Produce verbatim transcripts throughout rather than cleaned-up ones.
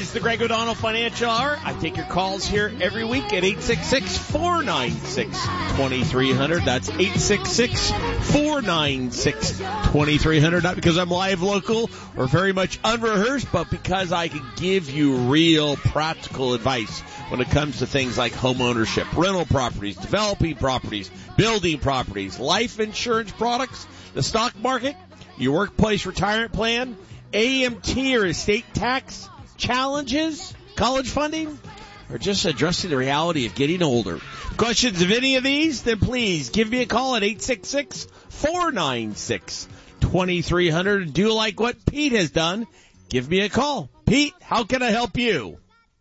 is the Greg O'Donnell Financial Hour. I take your calls here every week at eight six six, four nine six, two three zero zero. That's eight six six, four nine six, two three zero zero. Not because I'm live, local, or very much unrehearsed, but because I can give you real practical advice when it comes to things like home ownership, rental properties, developing properties, building properties, life insurance products, the stock market, your workplace retirement plan, A M T or estate tax challenges, college funding, or just addressing the reality of getting older. Questions of any of these? Then please give me a call at eight six six, four nine six, two three zero zero. Do like what Pete has done. Give me a call. Pete, how can I help you?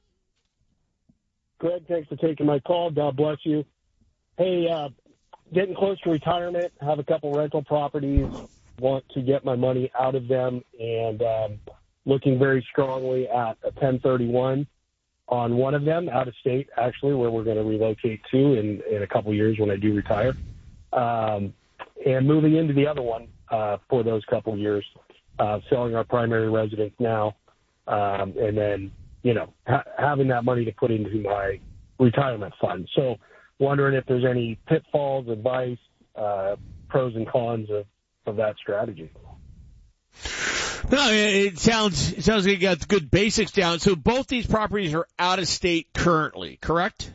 Greg, thanks for taking my call. God bless you. Hey, uh, getting close to retirement, have a couple rental properties, want to get my money out of them, and um, looking very strongly at a ten thirty-one on one of them, out of state, actually, where we're going to relocate to in, in a couple years when I do retire, um, and moving into the other one uh, for those couple years, uh, selling our primary residence now, um, and then, you know, ha- having that money to put into my retirement fund. So wondering if there's any pitfalls, advice, uh, pros and cons of of that strategy. No, it sounds it sounds like you got good basics down. So both these properties are out of state currently, correct?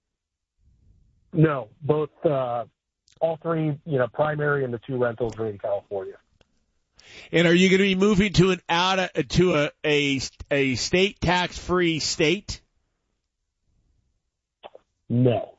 No, both, uh, all three, you know, primary and the two rentals are in California. And are you going to be moving to an out of, to a a, a state tax free state? No.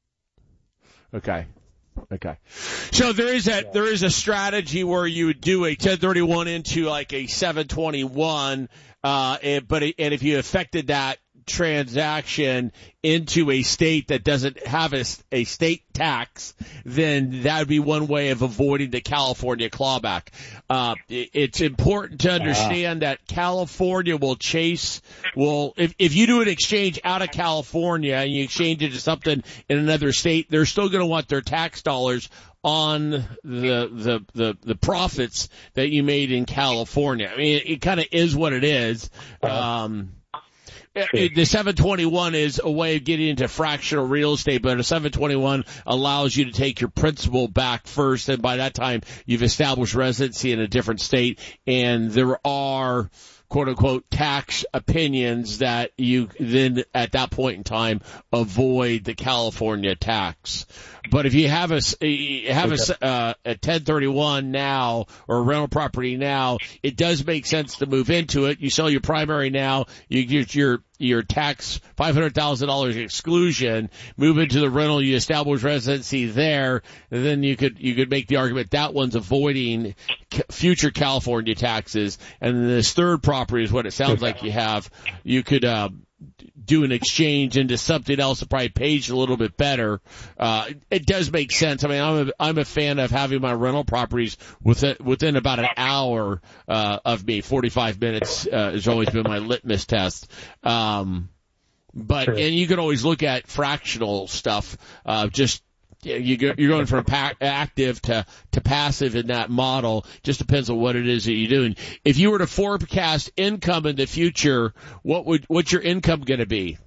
Okay. Okay. So there is a, there is a strategy where you would do a ten thirty-one into like a seven twenty-one, uh, and, but, and if you affected that transaction into a state that doesn't have a, a state tax, then that would be one way of avoiding the California clawback. Uh, it, it's important to understand uh, that California will chase, will, if, if you do an exchange out of California and you exchange it to something in another state, they're still going to want their tax dollars on the, the, the, the profits that you made in California. I mean, it, it kind of is what it is. Um, The seven twenty-one is a way of getting into fractional real estate, but a seven twenty-one allows you to take your principal back first, and by that time you've established residency in a different state, and there are quote-unquote tax opinions that you then at that point in time avoid the California tax. But if you have a, you have okay. a, uh, a ten thirty-one now or a rental property now, it does make sense to move into it. You sell your primary now, you get your your tax five hundred thousand dollars exclusion, move into the rental, you establish residency there, and then you could you could make the argument that one's avoiding ca- future California taxes. And then this third property is what it sounds like you have. You could uh, do an exchange into something else that probably pays you a little bit better. Uh, it does make sense. I mean, I'm a, I'm a fan of having my rental properties within, within about an hour, uh, of me. forty-five minutes, uh, has always been my litmus test. Um, but, sure. And you can always look at fractional stuff, uh, just, you go, you're going from pa- active to, to passive in that model. Just depends on what it is that you're doing. If you were to forecast income in the future, what would, what's your income going to be?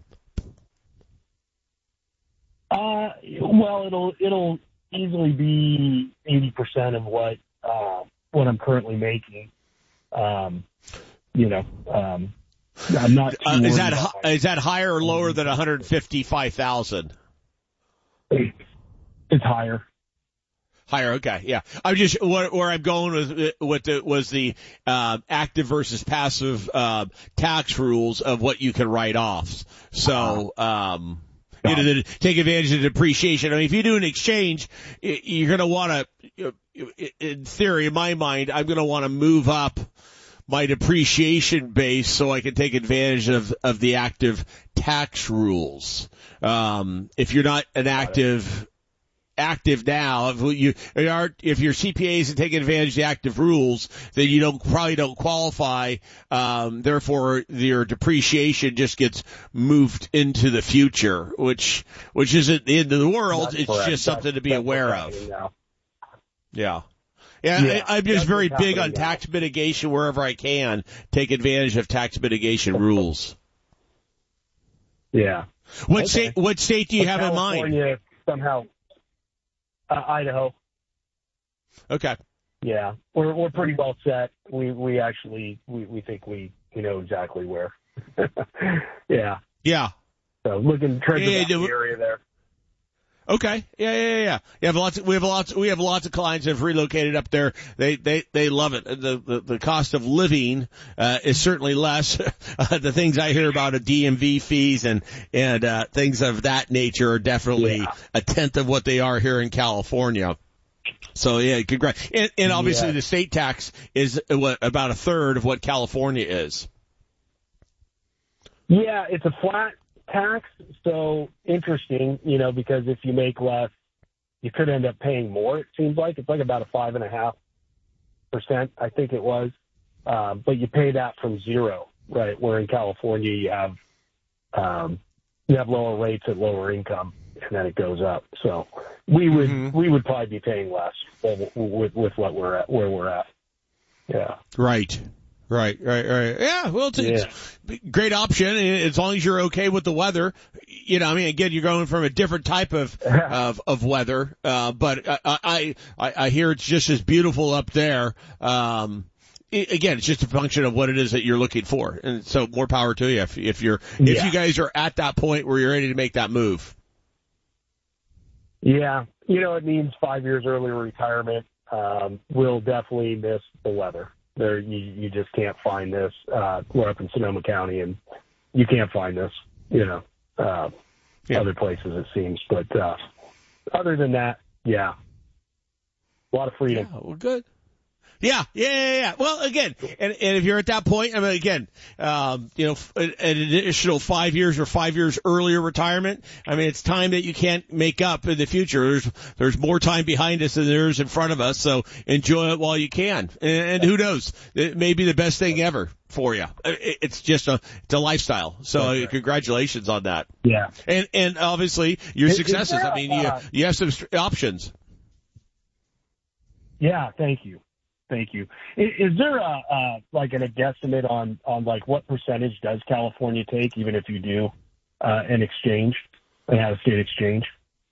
Uh, well, it'll, it'll easily be eighty percent of what, uh, what I'm currently making. Um, you know, um, I'm not, uh, is that, hi- is that higher or lower than one hundred fifty-five thousand? It's higher. Higher, okay, yeah. I'm just where, where I'm going with with the was the uh, active versus passive uh, tax rules of what you can write off. So, um, you know, to take advantage of the depreciation. I mean, if you do an exchange, you're going to want to, in theory, in my mind, I'm going to want to move up my depreciation base so I can take advantage of of the active tax rules. Um, if you're not an active active now, if you are, if your C P A isn't taking advantage of the active rules, then you don't probably don't qualify. Um, therefore, your depreciation just gets moved into the future, which which isn't the end of the world. That's it's correct. Just something that's, to be aware of. Now. Yeah. Yeah, yeah, I, I'm just very big on tax mitigation wherever I can. Take advantage of tax mitigation rules. Yeah. What Okay. state? What state do you But have in mind? California somehow, uh, Idaho. Okay. Yeah, we're we're pretty well set. We we actually we, we think we, we know exactly where. yeah. Yeah. So looking trying Yeah, to yeah, the area there. Okay. Yeah, yeah, yeah. You have lots. Of, we have lots. We have lots of clients that have relocated up there. They they they love it. The the, the cost of living uh, is certainly less. uh, the things I hear about a D M V fees and and uh, things of that nature are definitely Yeah. a tenth of what they are here in California. So yeah, congrats. And, and obviously Yeah. the state tax is what about a third of what California is. Yeah, it's a flat tax, so interesting, you know, because if you make less, you could end up paying more. It seems like it's like about a five and a half percent, I think it was, um, but you pay that from zero, right? Where in California you have um, you have lower rates at lower income, and then it goes up. So we would Mm-hmm. we would probably be paying less with, with with what we're at where we're at. Yeah. Right. Right, right, right. Yeah, well, it's, Yeah. it's a great option as long as you're okay with the weather. You know, I mean, again, you're going from a different type of of, of weather, uh, but I, I I I hear it's just as beautiful up there. Um, it, again, it's just a function of what it is that you're looking for, and so more power to you if if you're if Yeah. you guys are at that point where you're ready to make that move. Yeah, you know, it means five years earlier retirement. Um, we'll definitely miss the weather. There, you, you just can't find this. Uh, we're up in Sonoma County, and you can't find this. You know, uh, Yeah. other places it seems. But uh, other than that, yeah, a lot of freedom. Yeah, well, good. Yeah, yeah, yeah, yeah. Well, again, and, and if you're at that point, I mean, again, um, you know, an additional five years or five years earlier retirement, I mean, it's time that you can't make up in the future. There's, there's more time behind us than there is in front of us, so enjoy it while you can. And, and who knows, it may be the best thing ever for you. It, it's just a, it's a lifestyle. So That's right. congratulations on that. Yeah. And, and obviously your Is- is successes. there I mean, a- you, you have some st- options. Yeah, thank you. Thank you. Is, is there a, uh, like an, a guesstimate on, on like what percentage does California take, even if you do uh, an exchange, an out-of-state exchange?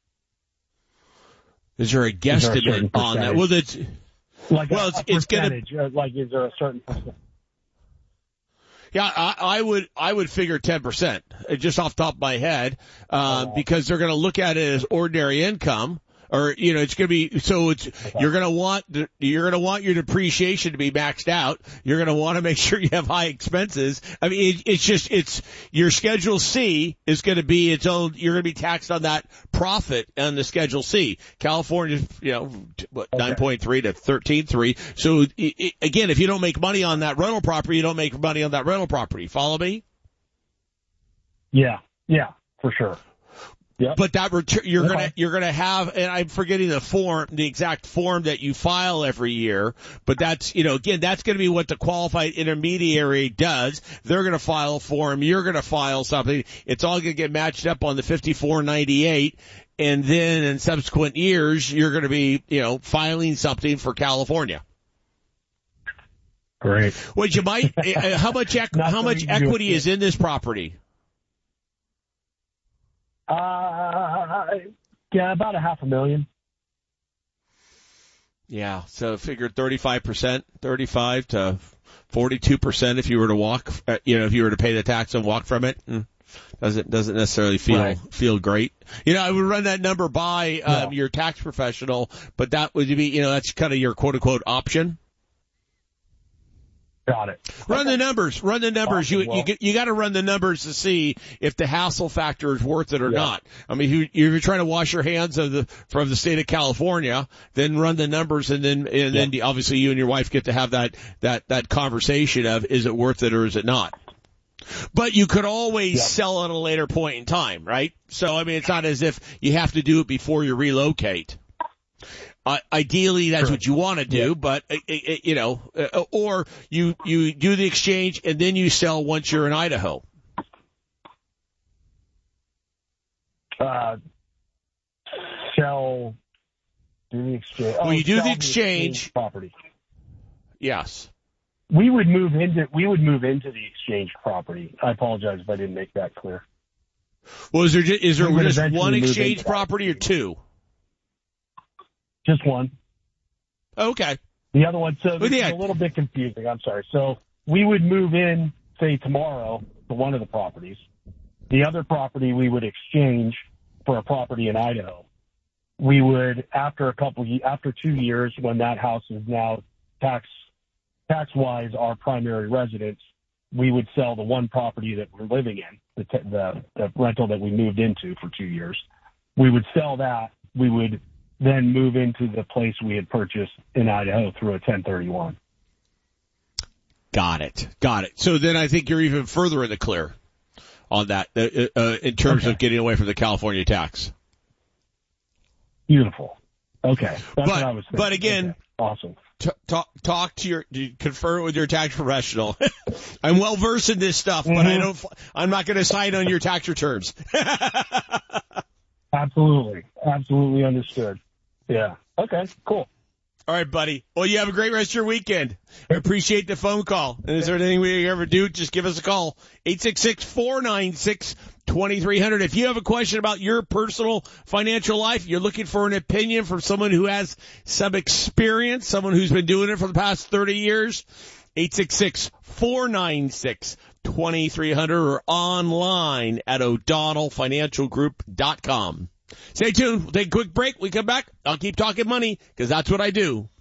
Is there a there a certain guesstimate on that? percentage? Well, that's, Like Well, a, it's- a it's gonna- percentage, uh, like is there a certain percent? yeah, I, I would, I would figure ten percent just off the top of my head, uh, Oh. because they're going to look at it as ordinary income. Or, you know, it's going to be, so it's, you're going to want, the, you're going to want your depreciation to be maxed out. You're going to want to make sure you have high expenses. I mean, it, it's just, it's, your Schedule C is going to be its own, you're going to be taxed on that profit on the Schedule C. California, you know, what, Okay. nine point three to thirteen point three. So, it, it, again, if you don't make money on that rental property, you don't make money on that rental property. Follow me? Yeah, yeah, for sure. Yep. But that return, you're Okay. gonna, you're gonna have, and I'm forgetting the form, the exact form that you file every year, but that's, you know, again, that's gonna be what the qualified intermediary does. They're gonna file a form, you're gonna file something, it's all gonna get matched up on the fifty-four ninety-eight, and then in subsequent years, you're gonna be, you know, filing something for California. Great. Which you might, uh, how much, ec- Not how much something you do with equity it. is in this property? Uh, yeah, about a half a million. Yeah, so figure thirty-five percent, thirty-five to forty-two percent if you were to walk, uh, you know, if you were to pay the tax and walk from it. Mm, doesn't, doesn't necessarily feel, Right. feel great. You know, I would run that number by, um, No. your tax professional, but that would be, you know, that's kind of your quote unquote option. Got it. Run Okay. the numbers. Run the numbers. You Awesome. you Well- get, you got to run the numbers to see if the hassle factor is worth it or Yeah. not. I mean, if you, if you're trying to wash your hands of the from the state of California, then run the numbers, and then and then obviously you and your wife get to have that that that conversation of is it worth it or is it not. But you could always Yeah. sell at a later point in time, right? So I mean, it's not as if you have to do it before you relocate. Uh, ideally, that's Sure. what you want to do, Yeah. but uh, uh, you know, uh, or you you do the exchange and then you sell once you're in Idaho. Uh, sell, do the exchange. Well, oh, you do sell the exchange. property. Yes. We would move into we would move into the exchange property. I apologize if I didn't make that clear. Well, is there just, is there We would just eventually one move exchange into that. property or two? Just one. Okay. The other one, so Well, this yeah. is a little bit confusing. I'm sorry. So we would move in, say, tomorrow to one of the properties. The other property we would exchange for a property in Idaho. We would, after a couple, ye- after two years, when that house is now tax, tax-wise our primary residence, we would sell the one property that we're living in, the, t- the, the rental that we moved into for two years. We would sell that. We would then move into the place we had purchased in Idaho through a ten thirty-one. Got it. Got it. So then I think you're even further in the clear on that uh, uh, in terms Okay. of getting away from the California tax. Beautiful. Okay. That's But- what I was thinking. but again- Okay. Awesome. T- talk, talk to your, confer with your tax professional. I'm well versed in this stuff, but I Mhm. don't, I'm not going to sign on your tax returns. Absolutely. Absolutely understood. Yeah. Okay. Cool. All right, buddy. Well, you have a great rest of your weekend. I appreciate the phone call. And is there anything we can ever do? Just give us a call. eight six six, four nine six, two three zero zero. If you have a question about your personal financial life, you're looking for an opinion from someone who has some experience, someone who's been doing it for the past thirty years, eight six six, four nine six, two three zero zero or online at o'donnell financial group dot com. Stay tuned. We'll take a quick break. We come back. I'll keep talking money because that's what I do.